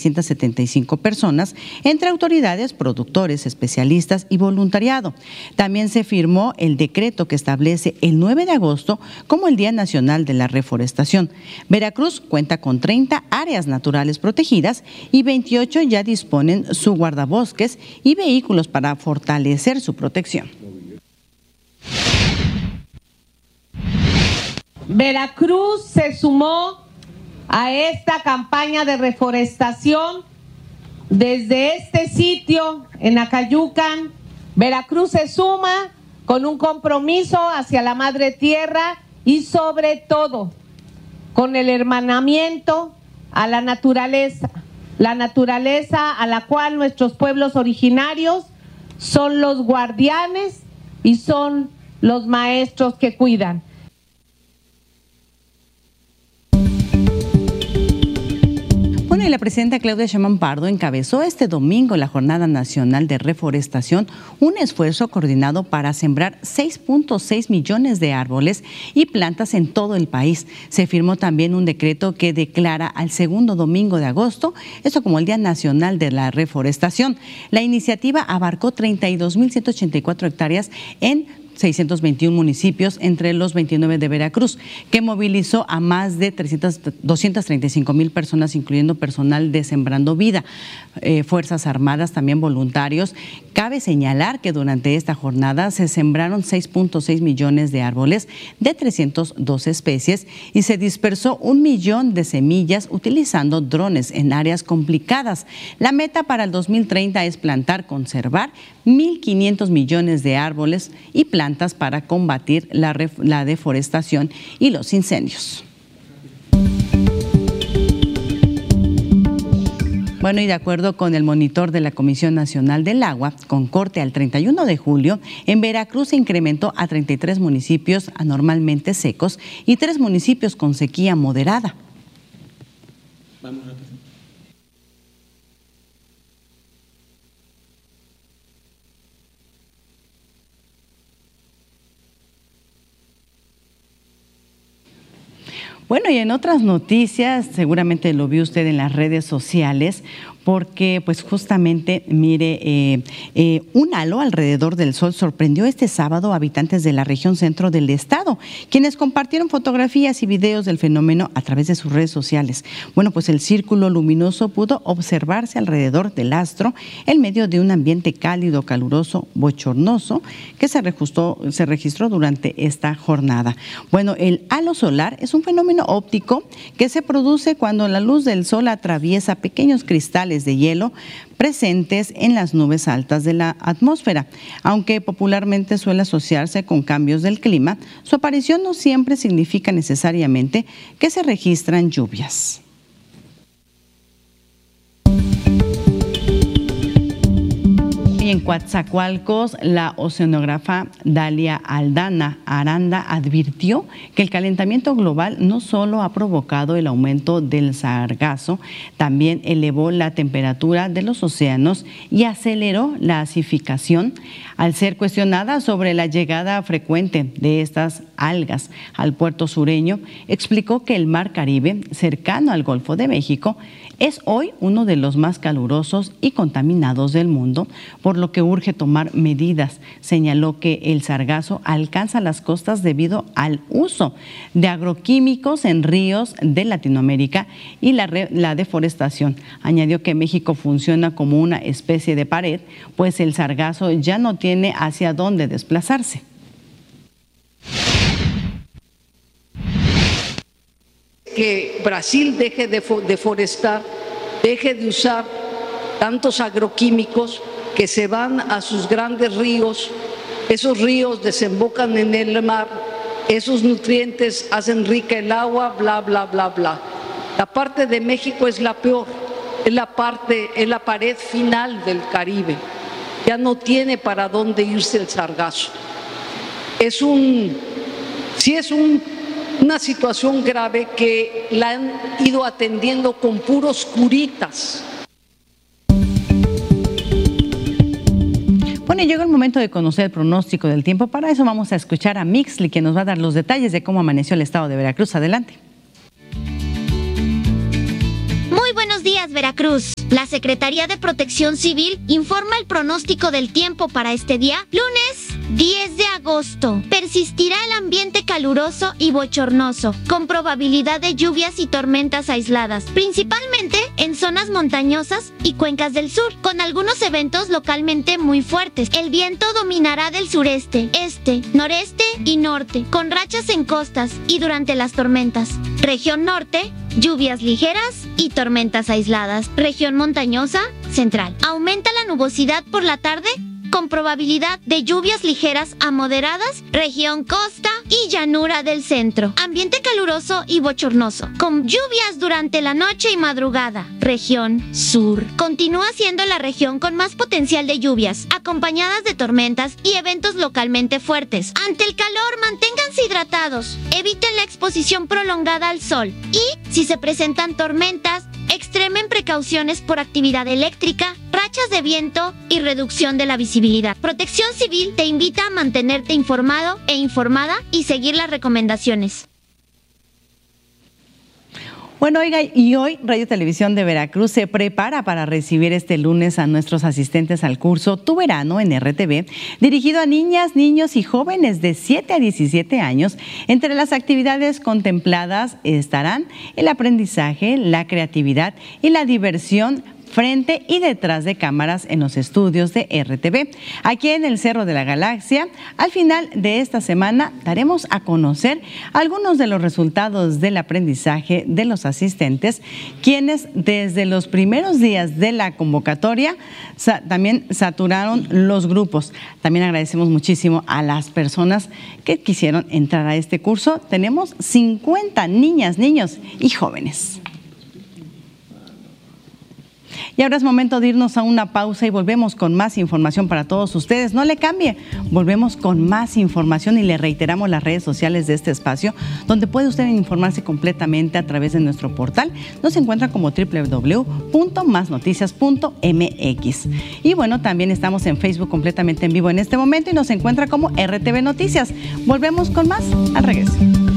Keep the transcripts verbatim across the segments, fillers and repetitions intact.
seiscientas setenta y cinco personas, entre autoridades, productores, especialistas y voluntariado. También se firmó el decreto que establece el nueve de agosto como el Día Nacional de la Reforestación. Veracruz cuenta con treinta áreas naturales protegidas y veintiocho ya disponen su guardabosques y vehículos para fortalecer su protección. Veracruz se sumó a esta campaña de reforestación. Desde este sitio en Acayucan, Veracruz se suma con un compromiso hacia la madre tierra y sobre todo con el hermanamiento a la naturaleza, la naturaleza a la cual nuestros pueblos originarios son los guardianes y son los maestros que cuidan. Y la presidenta Claudia Sheinbaum Pardo encabezó este domingo la Jornada Nacional de Reforestación, un esfuerzo coordinado para sembrar seis punto seis millones de árboles y plantas en todo el país. Se firmó también un decreto que declara al segundo domingo de agosto, esto como el Día Nacional de la Reforestación. La iniciativa abarcó treinta y dos mil ciento ochenta y cuatro hectáreas en seiscientos veintiún municipios, entre los veintinueve de Veracruz, que movilizó a más de doscientas treinta y cinco mil personas, incluyendo personal de Sembrando Vida, eh, Fuerzas Armadas, también voluntarios. Cabe señalar que durante esta jornada se sembraron seis punto seis millones de árboles de trescientas doce especies y se dispersó un millón de semillas utilizando drones en áreas complicadas. La meta para el dos mil treinta es plantar, conservar mil quinientos millones de árboles y plantas para combatir la, la deforestación y los incendios. Bueno, y de acuerdo con el monitor de la Comisión Nacional del Agua, con corte al treinta y uno de julio, en Veracruz se incrementó a treinta y tres municipios anormalmente secos y tres municipios con sequía moderada. Vamos a ver. Bueno, y en otras noticias, seguramente lo vio usted en las redes sociales, porque pues justamente, mire, eh, eh, un halo alrededor del sol sorprendió este sábado a habitantes de la región centro del estado, quienes compartieron fotografías y videos del fenómeno a través de sus redes sociales. Bueno, pues el círculo luminoso pudo observarse alrededor del astro en medio de un ambiente cálido, caluroso, bochornoso, que se registró, se registró durante esta jornada. Bueno, el halo solar es un fenómeno óptico que se produce cuando la luz del sol atraviesa pequeños cristales de hielo presentes en las nubes altas de la atmósfera. Aunque popularmente suele asociarse con cambios del clima, su aparición no siempre significa necesariamente que se registran lluvias. Y en Coatzacoalcos, la oceanógrafa Dalia Aldana Aranda advirtió que el calentamiento global no solo ha provocado el aumento del sargazo, también elevó la temperatura de los océanos y aceleró la acidificación. Al ser cuestionada sobre la llegada frecuente de estas algas al puerto sureño, explicó que el Mar Caribe, cercano al Golfo de México, es hoy uno de los más calurosos y contaminados del mundo, por lo que urge tomar medidas. Señaló que el sargazo alcanza las costas debido al uso de agroquímicos en ríos de Latinoamérica y la, re, la deforestación. Añadió que México funciona como una especie de pared, pues el sargazo ya no tiene hacia dónde desplazarse. Que Brasil deje de deforestar, deje de usar tantos agroquímicos que se van a sus grandes ríos, esos ríos desembocan en el mar, esos nutrientes hacen rica el agua, bla, bla, bla, bla. La parte de México es la peor, es la parte, es la pared final del Caribe. Ya no tiene para dónde irse el sargazo. Es un, sí es un una situación grave que la han ido atendiendo con puros curitas. Bueno, y llegó el momento de conocer el pronóstico del tiempo. Para eso vamos a escuchar a Mixli, que nos va a dar los detalles de cómo amaneció el estado de Veracruz. Adelante. Muy buenos días. días, Veracruz. La Secretaría de Protección Civil informa el pronóstico del tiempo para este día, lunes diez de agosto. Persistirá el ambiente caluroso y bochornoso, con probabilidad de lluvias y tormentas aisladas, principalmente en zonas montañosas y cuencas del sur, con algunos eventos localmente muy fuertes. El viento dominará del sureste, este, noreste y norte, con rachas en costas y durante las tormentas. Región norte, lluvias ligeras y tormentas aisladas. Región montañosa, central. Aumenta la nubosidad por la tarde, con probabilidad de lluvias ligeras a moderadas, región costa y llanura del centro. Ambiente caluroso y bochornoso, con lluvias durante la noche y madrugada. Región sur. Continúa siendo la región con más potencial de lluvias, acompañadas de tormentas y eventos localmente fuertes. Ante el calor, manténganse hidratados, eviten la exposición prolongada al sol y, si se presentan tormentas, extremen precauciones por actividad eléctrica, rachas de viento y reducción de la visibilidad. Protección Civil te invita a mantenerte informado e informada y seguir las recomendaciones. Bueno, oiga, y hoy Radio Televisión de Veracruz se prepara para recibir este lunes a nuestros asistentes al curso Tu Verano en R T V, dirigido a niñas, niños y jóvenes de siete a diecisiete años. Entre las actividades contempladas estarán el aprendizaje, la creatividad y la diversión frente y detrás de cámaras en los estudios de R T V. Aquí en el Cerro de la Galaxia, al final de esta semana daremos a conocer algunos de los resultados del aprendizaje de los asistentes, quienes desde los primeros días de la convocatoria sa- también saturaron los grupos. También agradecemos muchísimo a las personas que quisieron entrar a este curso. Tenemos cincuenta niñas, niños y jóvenes. Y ahora es momento de irnos a una pausa y volvemos con más información para todos ustedes. No le cambie, volvemos con más información y le reiteramos las redes sociales de este espacio, donde puede usted informarse completamente a través de nuestro portal. Nos encuentra como doble u doble u doble u punto más noticias punto m x. Y bueno, también estamos en Facebook completamente en vivo en este momento y nos encuentra como R T V Noticias. Volvemos con más al regreso.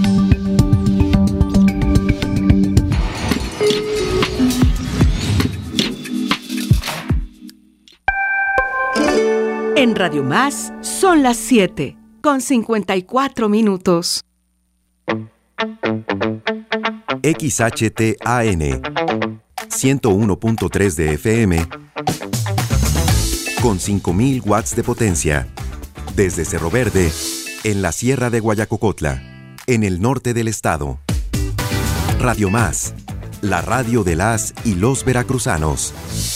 En Radio Más son las siete con cincuenta y cuatro minutos. X H T A N ciento uno punto tres de F M con cinco mil watts de potencia desde Cerro Verde en la Sierra de Guayacocotla, en el norte del estado. Radio Más, la radio de las y los veracruzanos.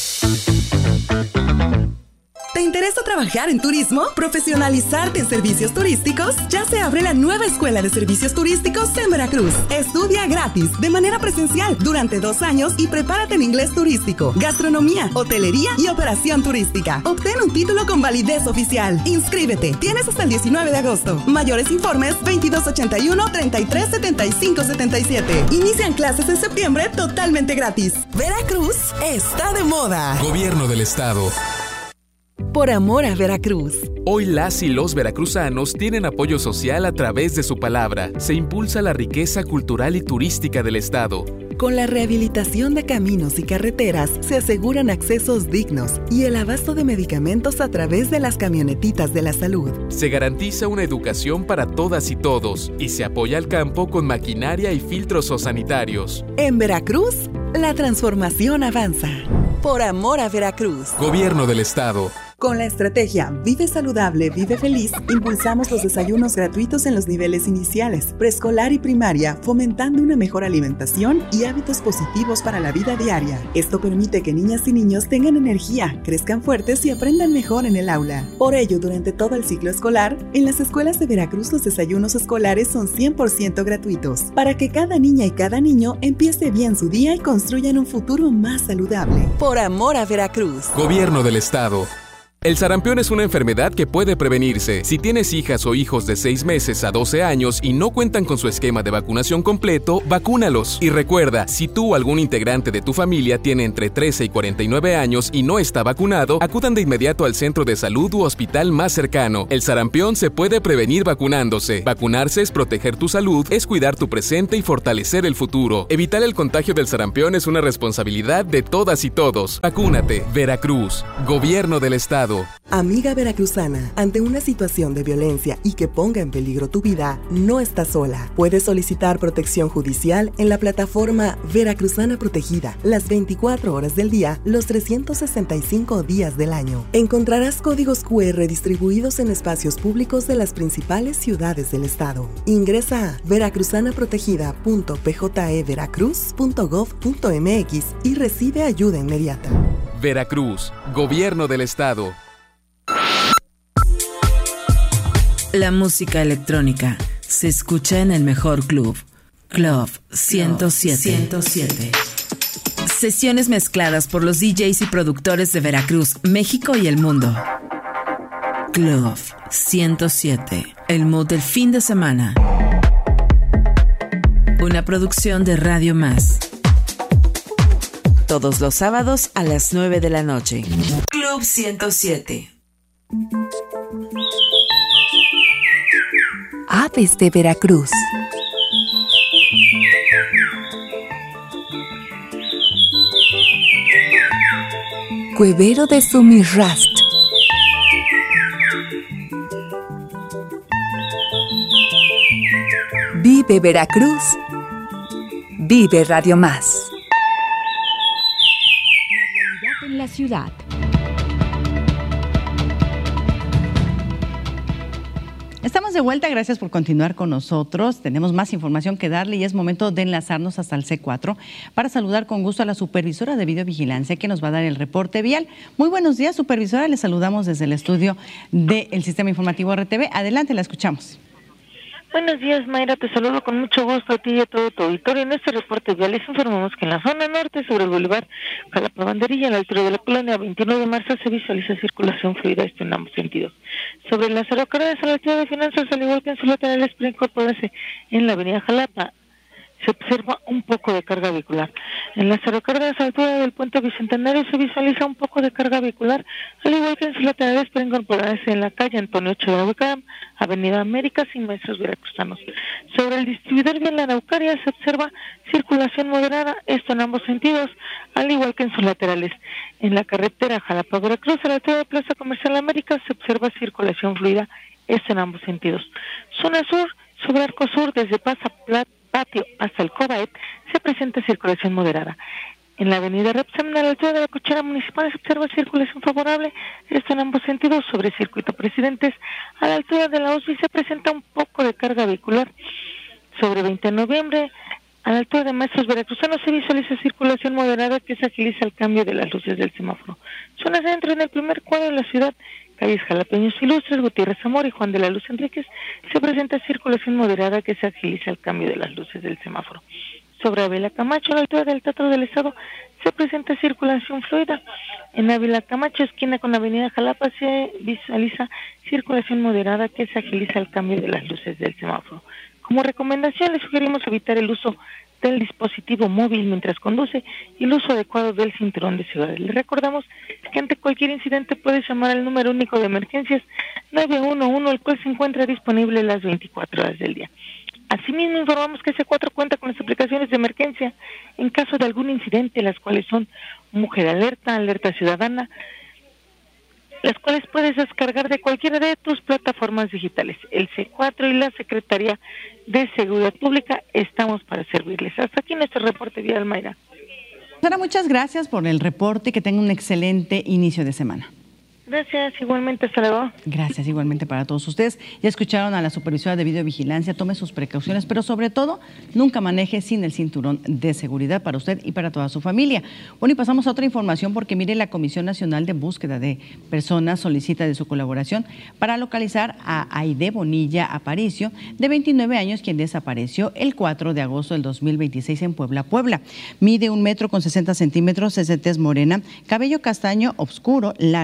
¿Te interesa trabajar en turismo? ¿Profesionalizarte en servicios turísticos? Ya se abre la nueva Escuela de Servicios Turísticos en Veracruz. Estudia gratis, de manera presencial, durante dos años y prepárate en inglés turístico, gastronomía, hotelería y operación turística. Obtén un título con validez oficial. Inscríbete. Tienes hasta el diecinueve de agosto. Mayores informes veintidós ochenta y uno, treinta y tres, setenta y cinco, setenta y siete. Inician clases en septiembre totalmente gratis. Veracruz está de moda. Gobierno del Estado. Por amor a Veracruz. Hoy las y los veracruzanos tienen apoyo social a través de su palabra. Se impulsa la riqueza cultural y turística del estado. Con la rehabilitación de caminos y carreteras se aseguran accesos dignos y el abasto de medicamentos a través de las camionetitas de la salud. Se garantiza una educación para todas y todos y se apoya al campo con maquinaria y filtros sanitarios. En Veracruz, la transformación avanza. Por amor a Veracruz. Gobierno del Estado. Con la estrategia Vive Saludable, Vive Feliz, impulsamos los desayunos gratuitos en los niveles iniciales, preescolar y primaria, fomentando una mejor alimentación y hábitos positivos para la vida diaria. Esto permite que niñas y niños tengan energía, crezcan fuertes y aprendan mejor en el aula. Por ello, durante todo el ciclo escolar, en las escuelas de Veracruz los desayunos escolares son cien por ciento gratuitos, para que cada niña y cada niño empiece bien su día y construyan un futuro más saludable. Por amor a Veracruz. Gobierno del Estado. El sarampión es una enfermedad que puede prevenirse. Si tienes hijas o hijos de seis meses a doce años y no cuentan con su esquema de vacunación completo, vacúnalos. Y recuerda, si tú o algún integrante de tu familia tiene entre trece y cuarenta y nueve años y no está vacunado, acudan de inmediato al centro de salud u hospital más cercano. El sarampión se puede prevenir vacunándose. Vacunarse es proteger tu salud, es cuidar tu presente y fortalecer el futuro. Evitar el contagio del sarampión es una responsabilidad de todas y todos. Vacúnate. Veracruz. Gobierno del Estado. Amiga veracruzana, ante una situación de violencia y que ponga en peligro tu vida, no estás sola. Puedes solicitar protección judicial en la plataforma Veracruzana Protegida, las veinticuatro horas del día, los trescientos sesenta y cinco días del año. Encontrarás códigos cu erre distribuidos en espacios públicos de las principales ciudades del estado. Ingresa a veracruzana protegida punto p j e veracruz punto gov punto m x y recibe ayuda inmediata. Veracruz, Gobierno del Estado. La música electrónica se escucha en el mejor club, Club ciento siete. ciento siete. Sesiones mezcladas por los D Js y productores de Veracruz, México y el mundo. Club ciento siete, el mood del fin de semana. Una producción de Radio Más. Todos los sábados a las nueve de la noche. Club ciento siete. Aves de Veracruz. Cuevero de Sumirrast. Vive Veracruz. Vive Radio Más. La realidad en la ciudad. Estamos de vuelta, gracias por continuar con nosotros. Tenemos más información que darle y es momento de enlazarnos hasta el C cuatro para saludar con gusto a la supervisora de videovigilancia que nos va a dar el reporte vial. Muy buenos días, supervisora. Le saludamos desde el estudio del Sistema Informativo R T V. Adelante, la escuchamos. Buenos días, Mayra, te saludo con mucho gusto a ti y a todo tu auditorio. En este reporte vial les informamos que en la zona norte, sobre el bulevar Jalapa Banderilla, a la altura de la colonia veintinueve de marzo, se visualiza circulación fluida, esto en ambos sentidos. Sobre las aerocarreras a la altura de Finanzas, al igual que en sus laterales, para incorporarse en la avenida Jalapa, se observa un poco de carga vehicular. En las aerocarreras a la altura del puente Bicentenario se visualiza un poco de carga vehicular, al igual que en sus laterales para incorporarse en la calle Antonio Ochoa de Aguacam, Avenida América, sin maestros veracruzanos. Sobre el distribuidor vial La Araucaria se observa circulación moderada, esto en ambos sentidos, al igual que en sus laterales. En la carretera Jalapa-Veracruz, a la altura de Plaza Comercial América, se observa circulación fluida, esto en ambos sentidos. Zona sur, sobre Arco Sur, desde Pasa Plata, Patio hasta el Cobaet, se presenta circulación moderada. En la avenida Repsam, a la altura de la cochera municipal, se observa circulación favorable, esto en ambos sentidos. Sobre Circuito Presidentes, a la altura de la O S B I, se presenta un poco de carga vehicular. Sobre veinte de noviembre, a la altura de Maestros Veracruzanos, se visualiza circulación moderada que se agiliza el cambio de las luces del semáforo. Zona centro, en el primer cuadro de la ciudad, calles Jalapeños Ilustres, Gutiérrez Zamora y Juan de la Luz Enríquez, se presenta circulación moderada que se agiliza el cambio de las luces del semáforo. Sobre Ávila Camacho, a la altura del Teatro del Estado, se presenta circulación fluida. En Ávila Camacho, esquina con Avenida Jalapa, se visualiza circulación moderada que se agiliza el cambio de las luces del semáforo. Como recomendación, les sugerimos evitar el uso del dispositivo móvil mientras conduce y el uso adecuado del cinturón de seguridad. Les recordamos que ante cualquier incidente puedes llamar al número único de emergencias nueve uno uno, el cual se encuentra disponible las veinticuatro horas del día. Asimismo, informamos que C cuatro cuenta con las aplicaciones de emergencia en caso de algún incidente, las cuales son Mujer Alerta, Alerta Ciudadana, las cuales puedes descargar de cualquiera de tus plataformas digitales. El C cuatro y la Secretaría de Seguridad Pública estamos para servirles. Hasta aquí nuestro reporte vial, Mayra. Sara, muchas gracias por el reporte y que tenga un excelente inicio de semana. Gracias, igualmente, hasta luego. Gracias, igualmente para todos ustedes. Ya escucharon a la supervisora de videovigilancia, tome sus precauciones, pero sobre todo, nunca maneje sin el cinturón de seguridad para usted y para toda su familia. Bueno, y pasamos a otra información porque mire, la Comisión Nacional de Búsqueda de Personas solicita de su colaboración para localizar a Aide Bonilla Aparicio, de veintinueve años, quien desapareció el cuatro de agosto del dos mil veintiséis en Puebla, Puebla. Mide un metro con sesenta centímetros, es de tez morena, cabello castaño oscuro, largo y lacio,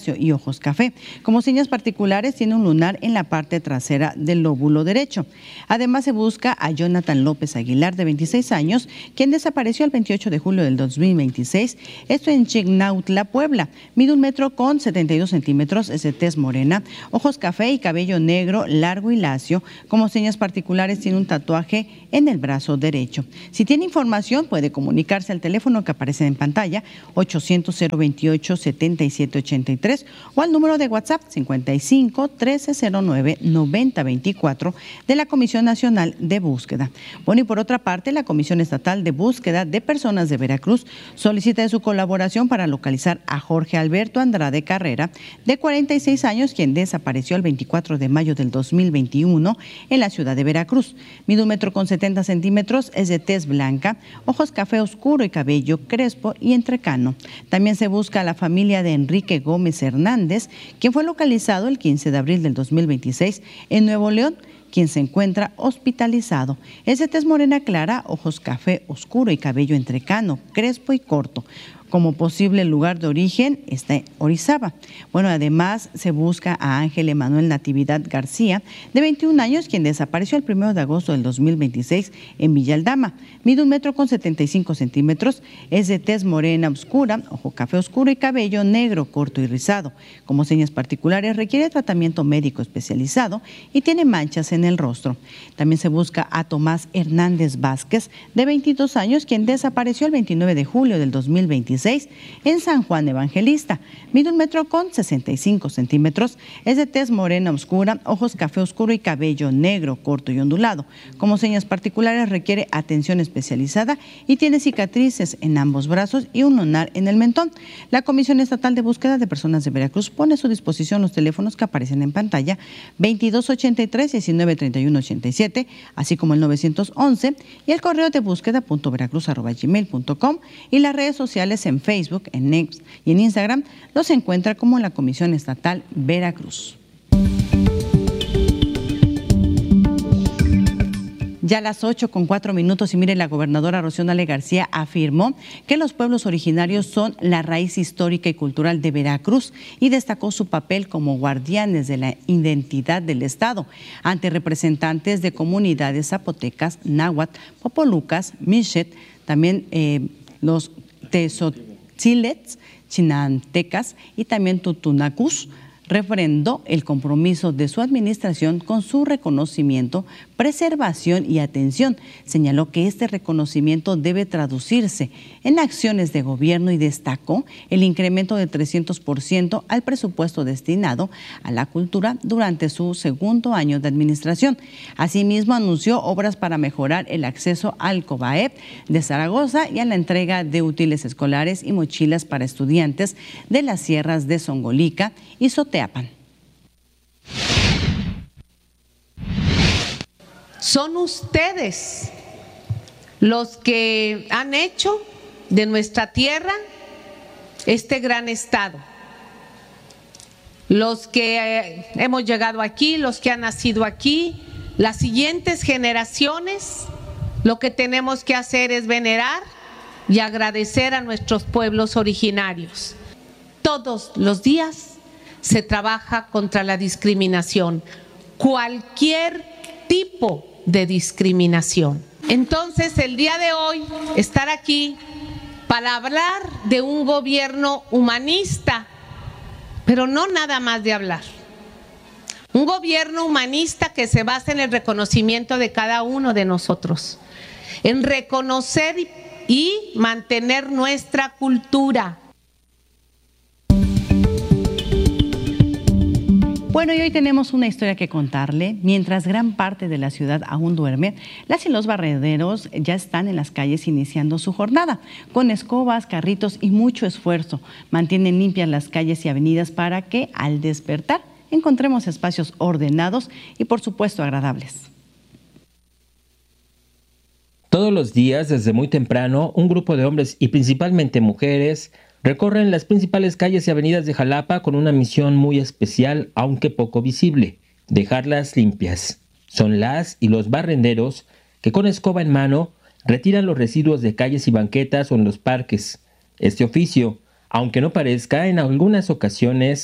lacio y ojos café. Como señas particulares, tiene un lunar en la parte trasera del lóbulo derecho. Además, se busca a Jonathan López Aguilar, de veintiséis años, quien desapareció el veintiocho de julio del dos mil veintiséis, esto en Chignautla, Puebla. Mide un metro con setenta y dos centímetros, es de tez morena, ojos café y cabello negro, largo y lacio. Como señas particulares, tiene un tatuaje en el brazo derecho. Si tiene información, puede comunicarse al teléfono que aparece en pantalla, ochocientos, cero veintiocho, setenta y siete ochenta y tres, o al número de WhatsApp cincuenta y cinco, trece cero nueve, noventa veinticuatro de la Comisión Nacional de Búsqueda. Bueno, y por otra parte, la Comisión Estatal de Búsqueda de Personas de Veracruz solicita su colaboración para localizar a Jorge Alberto Andrade Carrera, de cuarenta y seis años, quien desapareció el veinticuatro de mayo del dos mil veintiuno en la ciudad de Veracruz. Mide un metro con setenta centímetros, es de tez blanca, ojos café oscuro y cabello crespo y entrecano. También se busca a la familia de Enrique Gómez Hernández, quien fue localizado el quince de abril del dos mil veintiséis en Nuevo León, quien se encuentra hospitalizado. Es de tez morena clara, ojos café oscuro y cabello entrecano, crespo y corto. Como posible lugar de origen está Orizaba. Bueno, además se busca a Ángel Emanuel Natividad García, de veintiún años, quien desapareció el primero de agosto del dos mil veintiséis en Villaldama. Mide un metro con setenta y cinco centímetros, es de tez morena oscura, ojo café oscuro y cabello negro, corto y rizado. Como señas particulares, requiere tratamiento médico especializado y tiene manchas en el rostro. También se busca a Tomás Hernández Vázquez, de veintidós años, quien desapareció el veintinueve de julio del dos mil veintiséis en San Juan Evangelista. Mide un metro con sesenta y cinco centímetros, es de tez morena oscura, ojos café oscuro y cabello negro, corto y ondulado. Como señas particulares, requiere atención especializada y tiene cicatrices en ambos brazos y un lunar en el mentón. La Comisión Estatal de Búsqueda de Personas de Veracruz pone a su disposición los teléfonos que aparecen en pantalla, veintidós ochenta y tres, diecinueve treinta y uno ochenta y siete, así como el novecientos once, y el correo de búsqueda punto veracruz arroba gmail punto com, y las redes sociales en Facebook, en X y en Instagram los encuentra como la Comisión Estatal Veracruz. Ya a las ocho con cuatro minutos, y mire, la gobernadora Rocío Nale García afirmó que los pueblos originarios son la raíz histórica y cultural de Veracruz y destacó su papel como guardianes de la identidad del Estado ante representantes de comunidades zapotecas, náhuatl, popolucas, mixet, también eh, los tezotzilets, chinantecas y también tutunacús. Refrendó el compromiso de su administración con su reconocimiento, preservación y atención. Señaló que este reconocimiento debe traducirse en acciones de gobierno y destacó el incremento de trescientos por ciento al presupuesto destinado a la cultura durante su segundo año de administración. Asimismo, anunció obras para mejorar el acceso al COBAEP de Zaragoza y a la entrega de útiles escolares y mochilas para estudiantes de las sierras de Zongolica y Soteapan. Son ustedes los que han hecho de nuestra tierra este gran estado. Los que eh, hemos llegado aquí, los que han nacido aquí, las siguientes generaciones, lo que tenemos que hacer es venerar y agradecer a nuestros pueblos originarios. Todos los días se trabaja contra la discriminación, cualquier tipo de discriminación. Entonces, el día de hoy, estar aquí para hablar de un gobierno humanista, pero no nada más de hablar. Un gobierno humanista que se basa en el reconocimiento de cada uno de nosotros, en reconocer y mantener nuestra cultura. Bueno, y hoy tenemos una historia que contarle. Mientras gran parte de la ciudad aún duerme, las y los barrenderos ya están en las calles iniciando su jornada. Con escobas, carritos y mucho esfuerzo, mantienen limpias las calles y avenidas para que, al despertar, encontremos espacios ordenados y, por supuesto, agradables. Todos los días, desde muy temprano, un grupo de hombres y principalmente mujeres recorren las principales calles y avenidas de Jalapa con una misión muy especial, aunque poco visible: dejarlas limpias. Son las y los barrenderos que con escoba en mano retiran los residuos de calles y banquetas o en los parques. Este oficio, aunque no parezca, en algunas ocasiones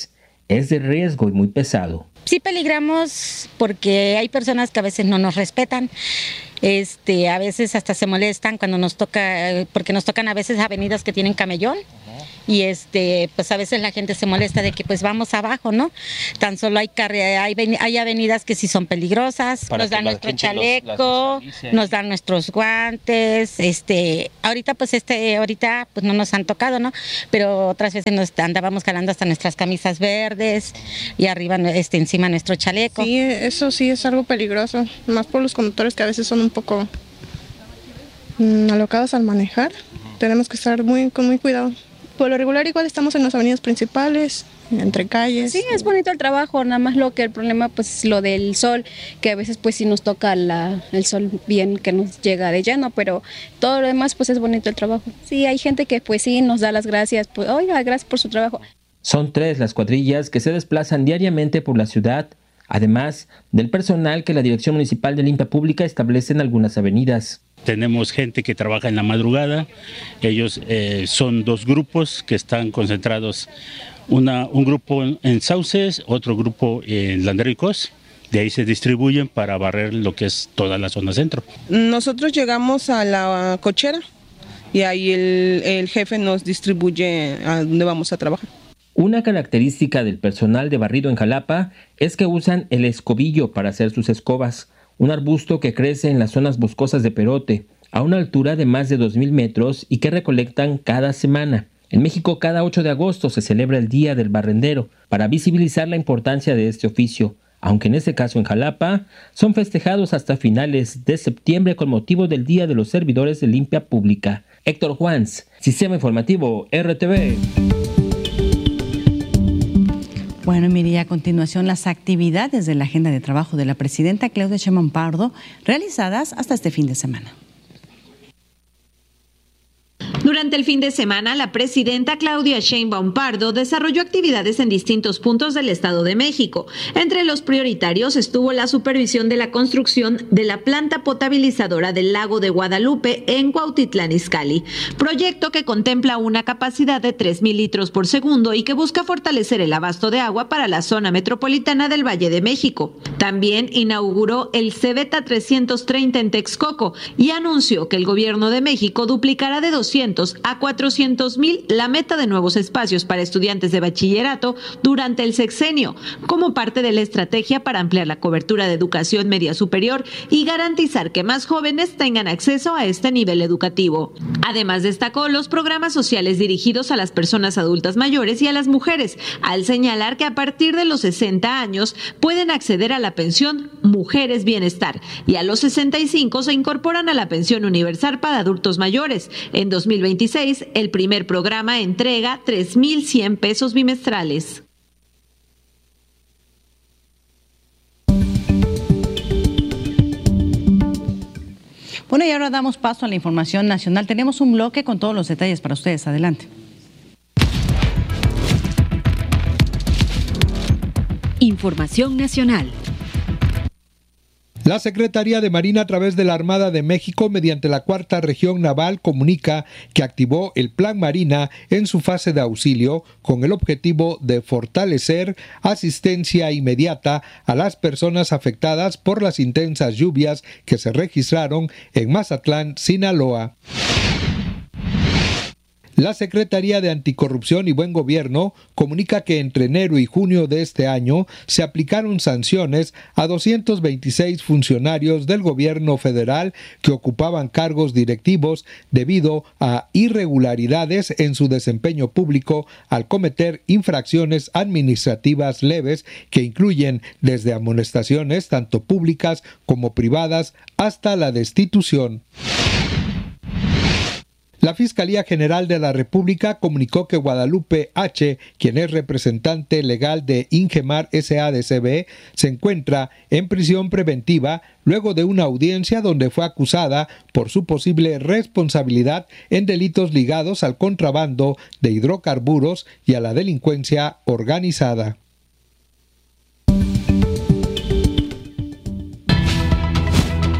es de riesgo y muy pesado. Sí peligramos porque hay personas que a veces no nos respetan. Este, a veces hasta se molestan cuando nos toca, porque nos tocan a veces avenidas que tienen camellón. Y este, pues a veces la gente se molesta de que pues vamos abajo, ¿no? Tan solo hay carre- hay, hay avenidas que sí son peligrosas, Para nos dan nuestro chaleco, los, nos dan nuestros guantes, este, ahorita pues este, ahorita pues no nos han tocado, ¿no? Pero otras veces nos andábamos jalando hasta nuestras camisas verdes y arriba este, encima nuestro chaleco. Sí, eso sí es algo peligroso, más por los conductores que a veces son un poco mmm, alocados al manejar. Uh-huh. Tenemos que estar muy con muy cuidado. Por lo regular igual estamos en las avenidas principales, entre calles. Sí, es bonito el trabajo, nada más lo que el problema pues es lo del sol, que a veces pues sí nos toca la, el sol bien que nos llega de lleno, pero todo lo demás pues es bonito el trabajo. Sí, hay gente que pues sí nos da las gracias, pues oiga, gracias por su trabajo. Son tres las cuadrillas que se desplazan diariamente por la ciudad, además del personal que la Dirección Municipal de Limpia Pública establece en algunas avenidas. Tenemos gente que trabaja en la madrugada, ellos eh, son dos grupos que están concentrados, una, un grupo en Sauces, otro grupo en Landericos, de ahí se distribuyen para barrer lo que es toda la zona centro. Nosotros llegamos a la cochera y ahí el, el jefe nos distribuye a dónde vamos a trabajar. Una característica del personal de barrido en Jalapa es que usan el escobillo para hacer sus escobas, un arbusto que crece en las zonas boscosas de Perote, a una altura de más de dos mil metros y que recolectan cada semana. En México, cada ocho de agosto se celebra el Día del Barrendero para visibilizar la importancia de este oficio, aunque en este caso en Jalapa son festejados hasta finales de septiembre con motivo del Día de los Servidores de Limpia Pública. Héctor Juans, Sistema Informativo R T V. Bueno, mire, y a continuación las actividades de la agenda de trabajo de la presidenta Claudia Sheinbaum Pardo realizadas hasta este fin de semana. Durante el fin de semana, la presidenta Claudia Sheinbaum Pardo desarrolló actividades en distintos puntos del Estado de México. Entre los prioritarios estuvo la supervisión de la construcción de la planta potabilizadora del lago de Guadalupe en Cuautitlán Izcalli, proyecto que contempla una capacidad de tres mil litros por segundo y que busca fortalecer el abasto de agua para la zona metropolitana del Valle de México. También inauguró el Cebeta trescientos treinta en Texcoco y anunció que el gobierno de México duplicará de doscientos a cuatrocientos mil la meta de nuevos espacios para estudiantes de bachillerato durante el sexenio, como parte de la estrategia para ampliar la cobertura de educación media superior y garantizar que más jóvenes tengan acceso a este nivel educativo. Además, destacó los programas sociales dirigidos a las personas adultas mayores y a las mujeres, al señalar que a partir de los sesenta años pueden acceder a la pensión Mujeres Bienestar y a los sesenta y cinco se incorporan a la pensión universal para adultos mayores. En dos mil veintiséis, el primer programa entrega tres mil cien pesos bimestrales. Bueno, y ahora damos paso a la información nacional. Tenemos un bloque con todos los detalles para ustedes. Adelante. Información nacional. La Secretaría de Marina a través de la Armada de México mediante la Cuarta Región Naval comunica que activó el Plan Marina en su fase de auxilio con el objetivo de fortalecer asistencia inmediata a las personas afectadas por las intensas lluvias que se registraron en Mazatlán, Sinaloa. La Secretaría de Anticorrupción y Buen Gobierno comunica que entre enero y junio de este año se aplicaron sanciones a doscientos veintiséis funcionarios del gobierno federal que ocupaban cargos directivos debido a irregularidades en su desempeño público al cometer infracciones administrativas leves que incluyen desde amonestaciones tanto públicas como privadas hasta la destitución. La Fiscalía General de la República comunicó que Guadalupe H., quien es representante legal de Ingemar S A de C V, se encuentra en prisión preventiva luego de una audiencia donde fue acusada por su posible responsabilidad en delitos ligados al contrabando de hidrocarburos y a la delincuencia organizada.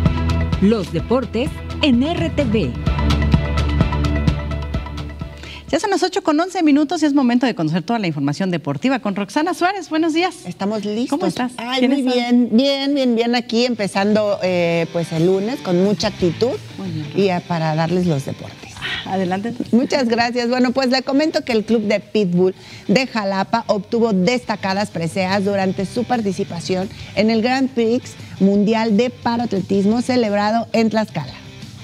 Los deportes en R T V. Ya son las ocho con once minutos y es momento de conocer toda la información deportiva con Roxana Suárez. Buenos días. Estamos listos. ¿Cómo estás? Ay, muy bien, bien, bien, bien aquí, empezando eh, pues el lunes con mucha actitud y eh, para darles los deportes. Adelante. Muchas gracias. Bueno, pues le comento que el club de Pitbull de Jalapa obtuvo destacadas preseas durante su participación en el Grand Prix Mundial de Paraatletismo celebrado en Tlaxcala.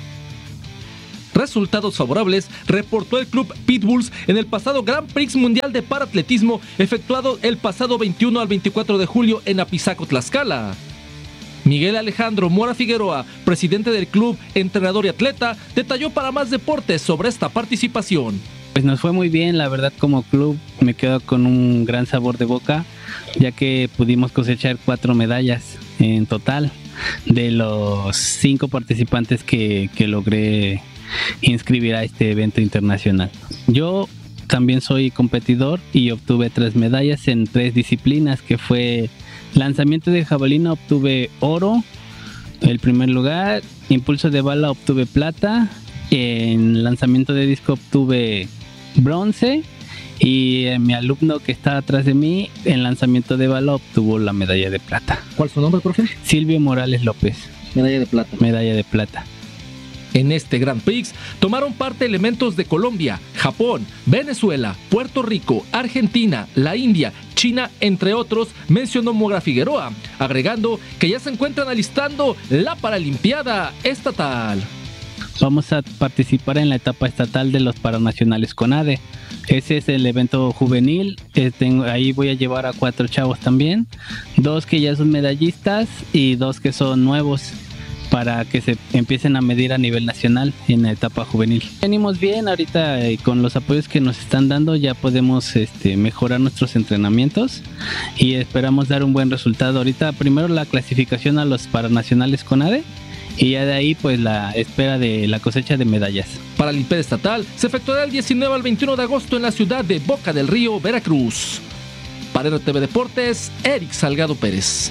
Resultados favorables reportó el club Pitbulls en el pasado Grand Prix Mundial de Paraatletismo efectuado el pasado veintiuno al veinticuatro de julio en Apizaco, Tlaxcala. Miguel Alejandro Mora Figueroa, presidente del club, entrenador y atleta, detalló para Más Deportes sobre esta participación. Pues nos fue muy bien, la verdad como club me quedo con un gran sabor de boca, ya que pudimos cosechar cuatro medallas en total de los cinco participantes que, que logré inscribir a este evento internacional. Yo también soy competidor y obtuve tres medallas en tres disciplinas, que fue lanzamiento de jabalina, obtuve oro, el primer lugar, impulso de bala obtuve plata, en lanzamiento de disco obtuve bronce y eh, mi alumno que está atrás de mí en lanzamiento de bala obtuvo la medalla de plata. ¿Cuál es su nombre, profe? Silvio Morales López. Medalla de plata. Medalla de plata. En este Grand Prix tomaron parte elementos de Colombia, Japón, Venezuela, Puerto Rico, Argentina, la India, China, entre otros, mencionó Mora Figueroa, agregando que ya se encuentran alistando la Paralimpiada Estatal. Vamos a participar en la etapa estatal de los Paranacionales CONADE. Ese es el evento juvenil, eh, tengo, ahí voy a llevar a cuatro chavos también, dos que ya son medallistas y dos que son nuevos, para que se empiecen a medir a nivel nacional en la etapa juvenil. Venimos bien, ahorita eh, con los apoyos que nos están dando ya podemos este, mejorar nuestros entrenamientos y esperamos dar un buen resultado. Ahorita primero la clasificación a los Paranacionales CONADE y ya de ahí pues la espera de la cosecha de medallas. Paralimpiada Estatal se efectuará el diecinueve al veintiuno de agosto en la ciudad de Boca del Río, Veracruz. Para R T V Deportes, Eric Salgado Pérez.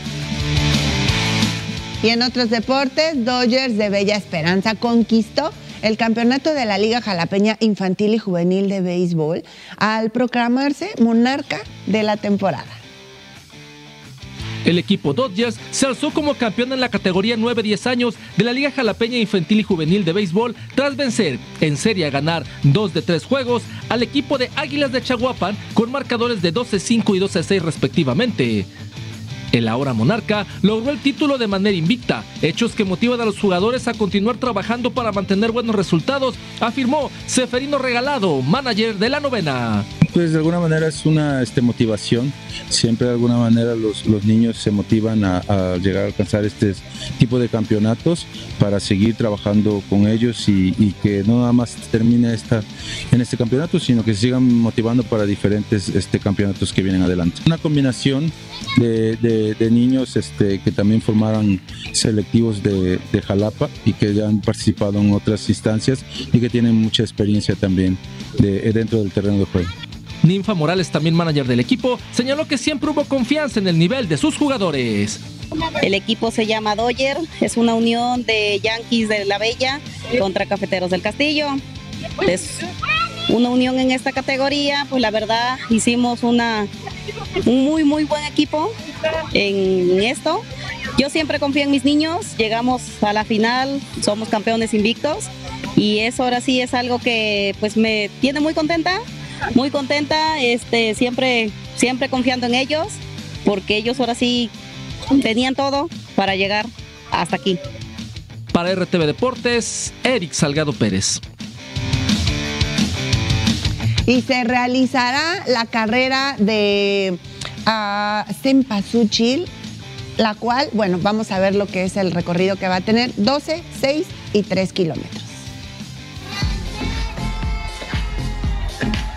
Y en otros deportes, Dodgers de Bella Esperanza conquistó el campeonato de la Liga Jalapeña Infantil y Juvenil de Béisbol al proclamarse monarca de la temporada. El equipo Dodgers se alzó como campeón en la categoría nueve a diez años de la Liga Jalapeña Infantil y Juvenil de Béisbol tras vencer en serie a ganar dos de tres juegos al equipo de Águilas de Chaguapan con marcadores de doce a cinco y doce a seis respectivamente. El ahora monarca logró el título de manera invicta, hechos que motivan a los jugadores a continuar trabajando para mantener buenos resultados, afirmó Seferino Regalado, manager de la novena. Pues de alguna manera es una este, motivación, siempre de alguna manera los, los niños se motivan a, a llegar a alcanzar este tipo de campeonatos para seguir trabajando con ellos y, y que no nada más termine esta, en este campeonato, sino que se sigan motivando para diferentes este, campeonatos que vienen adelante. Una combinación de, de, de niños este, que también formaron selectivos de, de Jalapa y que ya han participado en otras instancias y que tienen mucha experiencia también de, dentro del terreno de juego. Ninfa Morales, también manager del equipo, señaló que siempre hubo confianza en el nivel de sus jugadores. El equipo se llama Dodger, es una unión de Yankees de la Bella contra Cafeteros del Castillo. Es una unión en esta categoría, pues la verdad hicimos una, un muy muy buen equipo en esto. Yo siempre confío en mis niños, llegamos a la final, somos campeones invictos y eso ahora sí es algo que pues me tiene muy contenta. Muy contenta, este, siempre, siempre confiando en ellos, porque ellos ahora sí tenían todo para llegar hasta aquí. Para R T V Deportes, Eric Salgado Pérez. Y se realizará la carrera de uh, Cempasúchil, la cual, bueno, vamos a ver lo que es el recorrido que va a tener, doce, seis y tres kilómetros.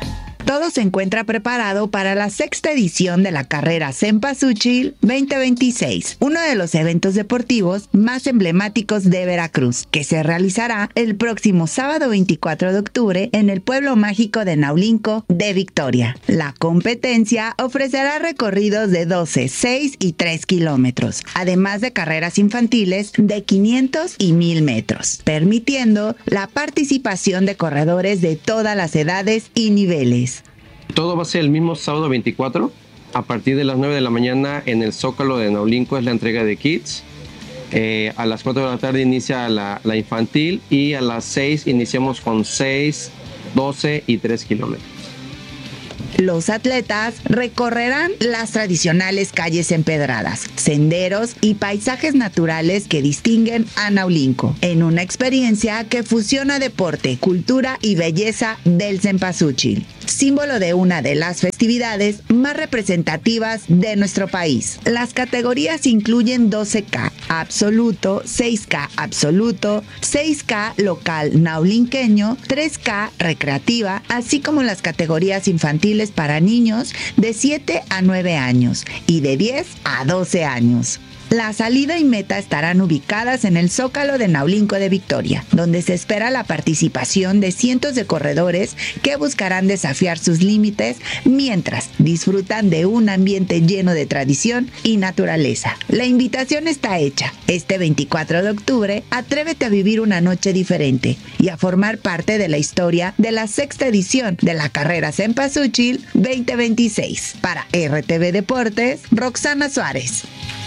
todo se encuentra preparado para la sexta edición de la carrera Cempasúchil veinte veintiséis, uno de los eventos deportivos más emblemáticos de Veracruz, que se realizará el próximo sábado veinticuatro de octubre en el pueblo mágico de Naulinco de Victoria. La competencia ofrecerá recorridos de doce, seis y tres kilómetros, además de carreras infantiles de quinientos y mil metros, permitiendo la participación de corredores de todas las edades y niveles. Todo va a ser el mismo sábado veinticuatro, a partir de las nueve de la mañana en el Zócalo de Naulinco es la entrega de kits. Eh, a las cuatro de la tarde inicia la, la infantil y a las seis iniciamos con seis, doce y tres kilómetros. Los atletas recorrerán las tradicionales calles empedradas, senderos y paisajes naturales que distinguen a Naulinco, en una experiencia que fusiona deporte, cultura y belleza del Cempasúchil, símbolo de una de las festividades más representativas de nuestro país. Las categorías incluyen doce K absoluto, seis K absoluto, seis K local naulinqueño, tres K recreativa, así como las categorías infantiles para niños de siete a nueve años y de diez a doce años. La salida y meta estarán ubicadas en el Zócalo de Naulinco de Victoria, donde se espera la participación de cientos de corredores que buscarán desafiar sus límites mientras disfrutan de un ambiente lleno de tradición y naturaleza. La invitación está hecha. Este veinticuatro de octubre, atrévete a vivir una noche diferente y a formar parte de la historia de la sexta edición de la carrera Cempasúchil veinte veintiséis. Para R T V Deportes, Roxana Suárez.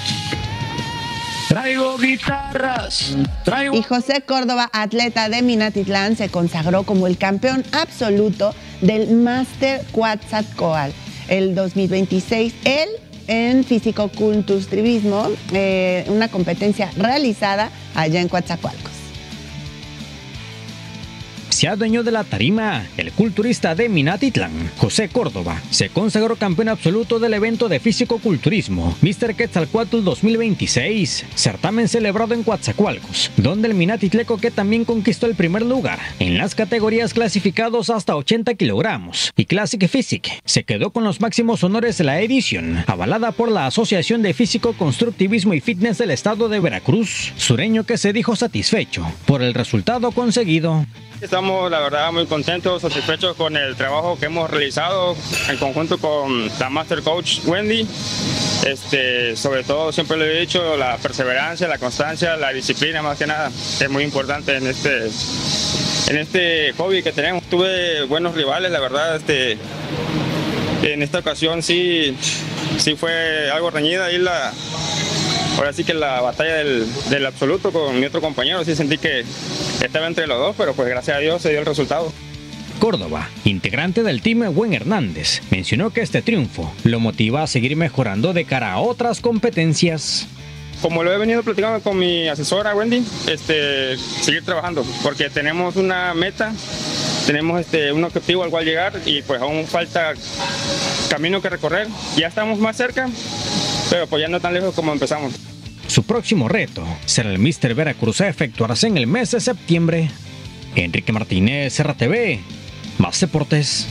Traigo guitarras. Traigo... Y José Córdoba, atleta de Minatitlán, se consagró como el campeón absoluto del Master Coatzacoalcos el dos mil veintiséis. Él en físico-culturismo, eh, una competencia realizada allá en Coatzacoalcos. Se adueñó de la tarima. El culturista de Minatitlán, José Córdoba, se consagró campeón absoluto del evento de físico-culturismo míster Quetzalcóatl dos mil veintiséis, certamen celebrado en Coatzacoalcos, donde el minatitleco, que también conquistó el primer lugar en las categorías clasificados hasta ochenta kilogramos y Classic Physique, se quedó con los máximos honores de la edición, avalada por la Asociación de Físico, Constructivismo y Fitness del Estado de Veracruz, sureño que se dijo satisfecho por el resultado conseguido. Estamos, la verdad, muy contentos, satisfechos con el trabajo que hemos realizado en conjunto con la Master Coach Wendy. Este, sobre todo, siempre lo he dicho, la perseverancia, la constancia, la disciplina, más que nada, es muy importante en este, en este hobby que tenemos. Tuve buenos rivales, la verdad, este, en esta ocasión sí, sí fue algo reñida ahí la... Ahora sí que la batalla del, del absoluto con mi otro compañero, sí sentí que estaba entre los dos, pero pues gracias a Dios se dio el resultado. Córdoba, integrante del team Buen Hernández, mencionó que este triunfo lo motiva a seguir mejorando de cara a otras competencias. Como lo he venido platicando con mi asesora Wendy, este, seguir trabajando, porque tenemos una meta, tenemos este, un objetivo al cual llegar y pues aún falta camino que recorrer. Ya estamos más cerca, pero pues ya no tan lejos como empezamos. Su próximo reto será el míster Veracruz a efectuarse en el mes de septiembre. Enrique Martínez, R T V, más deportes.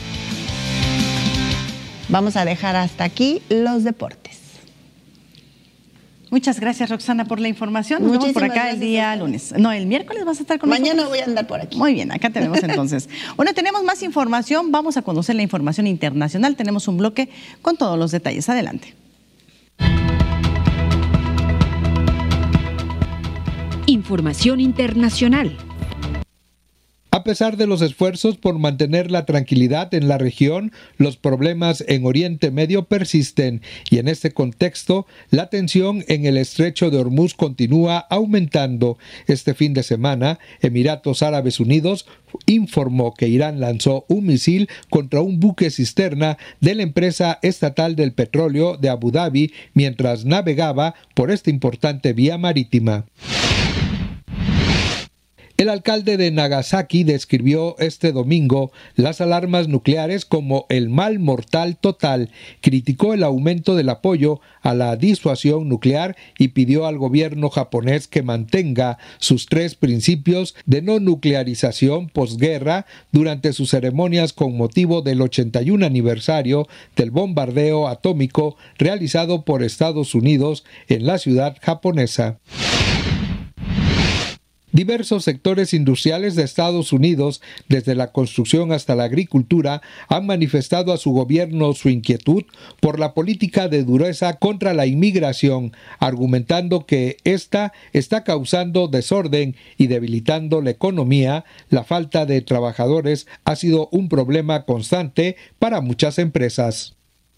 Vamos a dejar hasta aquí los deportes. Muchas gracias, Roxana, por la información. Nos vemos por acá el día lunes. No, el miércoles vas a estar con nosotros. Mañana voy a andar por aquí. Muy bien, acá tenemos entonces. Bueno, tenemos más información. Vamos a conocer la información internacional. Tenemos un bloque con todos los detalles. Adelante. Información internacional. A pesar de los esfuerzos por mantener la tranquilidad en la región, los problemas en Oriente Medio persisten y en este contexto, la tensión en el estrecho de Hormuz continúa aumentando. Este fin de semana, Emiratos Árabes Unidos informó que Irán lanzó un misil contra un buque cisterna de la empresa estatal del petróleo de Abu Dhabi mientras navegaba por esta importante vía marítima. El alcalde de Nagasaki describió este domingo las alarmas nucleares como el mal mortal total, criticó el aumento del apoyo a la disuasión nuclear y pidió al gobierno japonés que mantenga sus tres principios de no nuclearización posguerra durante sus ceremonias con motivo del ochenta y un aniversario del bombardeo atómico realizado por Estados Unidos en la ciudad japonesa. Diversos sectores industriales de Estados Unidos, desde la construcción hasta la agricultura, han manifestado a su gobierno su inquietud por la política de dureza contra la inmigración, argumentando que esta está causando desorden y debilitando la economía. La falta de trabajadores ha sido un problema constante para muchas empresas.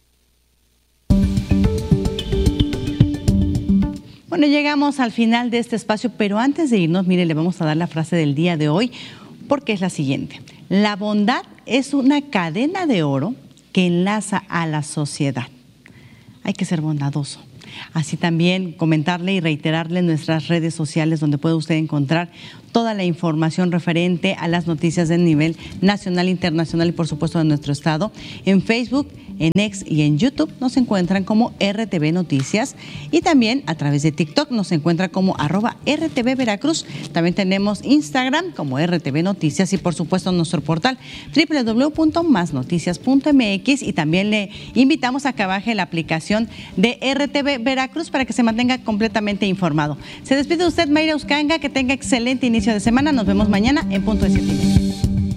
Bueno, llegamos al final de este espacio, pero antes de irnos, mire, le vamos a dar la frase del día de hoy, porque es la siguiente. La bondad es una cadena de oro que enlaza a la sociedad. Hay que ser bondadoso. Así también comentarle y reiterarle en nuestras redes sociales donde puede usted encontrar toda la información referente a las noticias de nivel nacional, internacional y por supuesto de nuestro estado. En Facebook, en X y en YouTube nos encuentran como R T V Noticias y también a través de TikTok nos encuentra como arroba R T V Veracruz. También tenemos Instagram como R T V Noticias y por supuesto nuestro portal doble u doble u doble u punto más noticias punto m x y también le invitamos a que baje la aplicación de R T V Veracruz para que se mantenga completamente informado. Se despide usted, Mayra Uscanga, que tenga excelente inicio de semana. Nos vemos mañana en punto de siete.